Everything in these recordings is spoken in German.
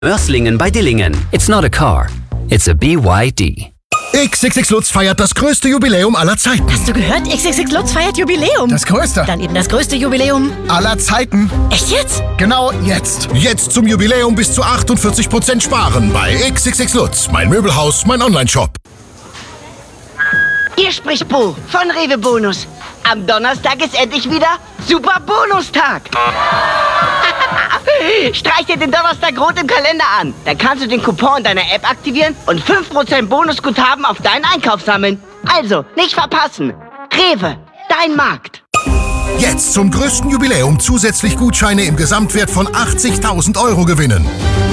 Mörslingen bei Dillingen. It's not a car, it's a BYD. XXX Lutz feiert das größte Jubiläum aller Zeiten. Hast du gehört? XXX Lutz feiert Jubiläum. Das größte. Dann eben das größte Jubiläum aller Zeiten. Echt jetzt? Genau jetzt. Jetzt zum Jubiläum bis zu 48% sparen bei XXX Lutz. Mein Möbelhaus, mein Onlineshop. Hier spricht Bo von Rewe Bonus. Am Donnerstag ist endlich wieder Super Bonustag. Streich dir den Donnerstag rot im Kalender an. Dann kannst du den Coupon in deiner App aktivieren und 5% Bonusguthaben auf deinen Einkauf sammeln. Also, nicht verpassen. Rewe, dein Markt. Jetzt zum größten Jubiläum zusätzlich Gutscheine im Gesamtwert von 80.000 € gewinnen.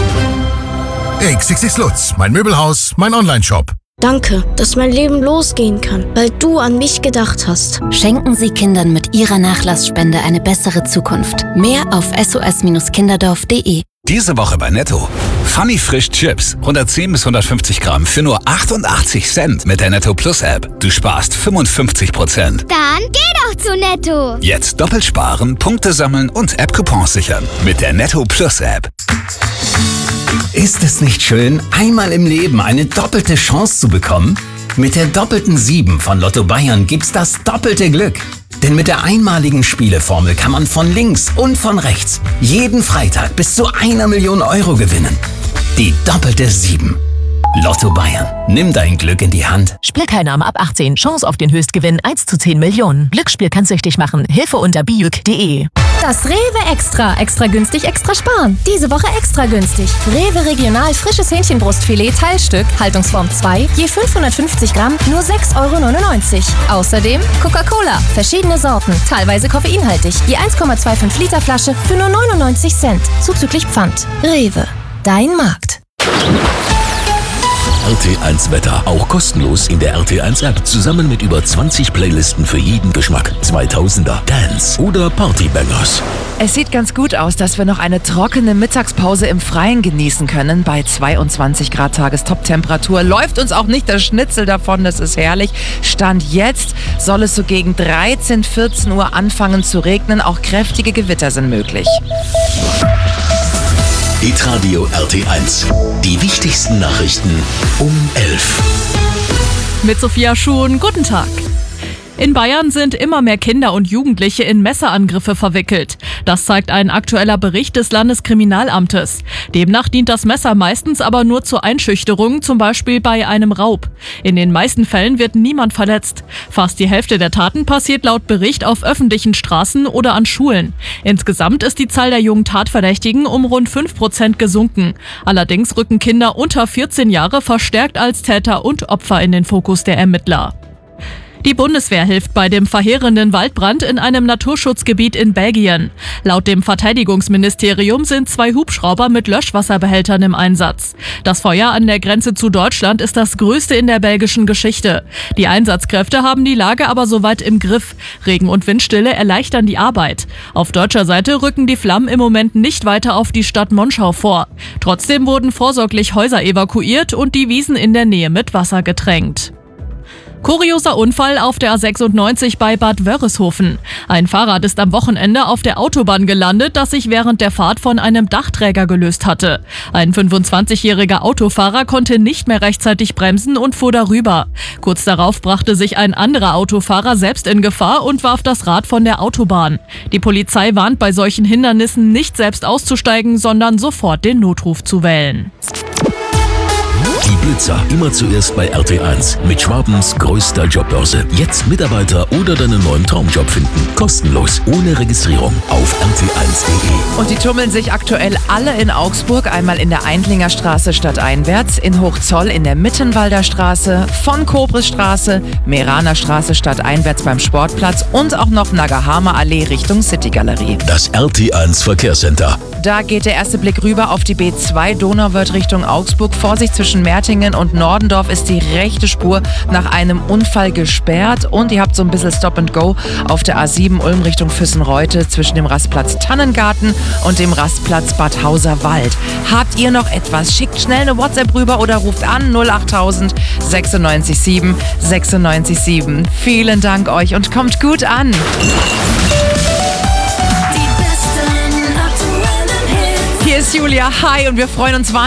XXX Lutz, mein Möbelhaus, mein Onlineshop. Danke, dass mein Leben losgehen kann, weil du an mich gedacht hast. Schenken Sie Kindern mit Ihrer Nachlassspende eine bessere Zukunft. Mehr auf sos-kinderdorf.de. Diese Woche bei Netto. Funny Frisch Chips, 110 bis 150 Gramm für nur 88 Cent mit der Netto Plus App. Du sparst 55%. Dann geh doch zu Netto. Jetzt doppelt sparen, Punkte sammeln und App-Coupons sichern mit der Netto Plus App. Ist es nicht schön, einmal im Leben eine doppelte Chance zu bekommen? Mit der doppelten 7 von Lotto Bayern gibt's das doppelte Glück. Denn mit der einmaligen Spieleformel kann man von links und von rechts jeden Freitag bis zu 1 Million € gewinnen. Die doppelte 7. Lotto Bayern. Nimm dein Glück in die Hand. Spielteilnahme ab 18. Chance auf den Höchstgewinn 1 zu 10 Millionen. Glücksspiel kann süchtig machen. Hilfe unter biuk.de. Das Rewe Extra. Extra günstig, extra sparen. Diese Woche extra günstig. Rewe Regional frisches Hähnchenbrustfilet Teilstück, Haltungsform 2, je 550 Gramm, nur 6,99 €. Außerdem Coca-Cola, verschiedene Sorten, teilweise koffeinhaltig, je 1,25 Liter Flasche für nur 99 Cent, zuzüglich Pfand. Rewe, dein Markt. RT1 Wetter, auch kostenlos in der RT1 App, zusammen mit über 20 Playlisten für jeden Geschmack. 2000er, Dance oder Partybangers. Es sieht ganz gut aus, dass wir noch eine trockene Mittagspause im Freien genießen können. Bei 22 Grad Tagestop-Temperatur läuft uns auch nicht das Schnitzel davon, das ist herrlich. Stand jetzt soll es so gegen 13, 14 Uhr anfangen zu regnen. Auch kräftige Gewitter sind möglich. Hitradio RT1. Die wichtigsten Nachrichten um 11. Mit Sophia Schuhn, guten Tag. In Bayern sind immer mehr Kinder und Jugendliche in Messerangriffe verwickelt. Das zeigt ein aktueller Bericht des Landeskriminalamtes. Demnach dient das Messer meistens aber nur zur Einschüchterung, zum Beispiel bei einem Raub. In den meisten Fällen wird niemand verletzt. Fast die Hälfte der Taten passiert laut Bericht auf öffentlichen Straßen oder an Schulen. Insgesamt ist die Zahl der jungen Tatverdächtigen um rund 5% gesunken. Allerdings rücken Kinder unter 14 Jahre verstärkt als Täter und Opfer in den Fokus der Ermittler. Die Bundeswehr hilft bei dem verheerenden Waldbrand in einem Naturschutzgebiet in Belgien. Laut dem Verteidigungsministerium sind 2 Hubschrauber mit Löschwasserbehältern im Einsatz. Das Feuer an der Grenze zu Deutschland ist das größte in der belgischen Geschichte. Die Einsatzkräfte haben die Lage aber soweit im Griff. Regen und Windstille erleichtern die Arbeit. Auf deutscher Seite rücken die Flammen im Moment nicht weiter auf die Stadt Monschau vor. Trotzdem wurden vorsorglich Häuser evakuiert und die Wiesen in der Nähe mit Wasser getränkt. Kurioser Unfall auf der A96 bei Bad Wörishofen. Ein Fahrrad ist am Wochenende auf der Autobahn gelandet, das sich während der Fahrt von einem Dachträger gelöst hatte. Ein 25-jähriger Autofahrer konnte nicht mehr rechtzeitig bremsen und fuhr darüber. Kurz darauf brachte sich ein anderer Autofahrer selbst in Gefahr und warf das Rad von der Autobahn. Die Polizei warnt bei solchen Hindernissen nicht selbst auszusteigen, sondern sofort den Notruf zu wählen. Die Blitzer immer zuerst bei RT1 mit Schwabens größter Jobbörse. Jetzt Mitarbeiter oder deinen neuen Traumjob finden. Kostenlos, ohne Registrierung auf rt1.de. Und die tummeln sich aktuell alle in Augsburg. Einmal in der Eindlinger Straße stadteinwärts, in Hochzoll in der Mittenwalder Straße, von Kobrisstraße, Meraner Straße stadteinwärts beim Sportplatz und auch noch Nagahama Allee Richtung City-Galerie. Das RT1 Verkehrscenter. Da geht der erste Blick rüber auf die B2 Donauwörth Richtung Augsburg. Vorsicht, zwischen Mertingen und Nordendorf ist die rechte Spur nach einem Unfall gesperrt. Und ihr habt so ein bisschen Stop and Go auf der A7 Ulm Richtung Füssenreute zwischen dem Rastplatz Tannengarten und dem Rastplatz Bad Hauser-Wald. Habt ihr noch etwas? Schickt schnell eine WhatsApp rüber oder ruft an 08000 96 7 96 7. Vielen Dank euch und kommt gut an. Hier ist Julia. Hi und wir freuen uns wahnsinnig.